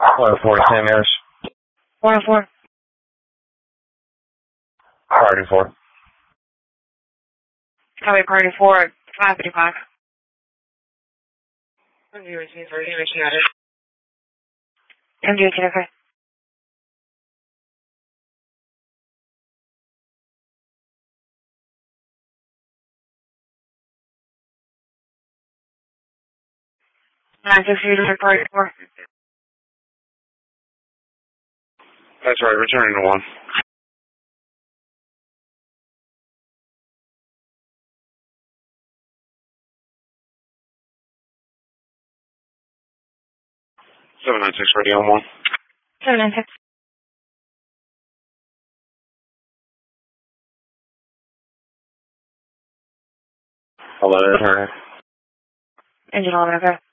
104 Sam Ayers. 104. Party 4. Copy party 4 at 5:55. MD18, okay. Nine 6 to party 4. That's right, returning to 1. Seven 9-6 ready on 1. 796. Hello, returning. Engine 11, okay.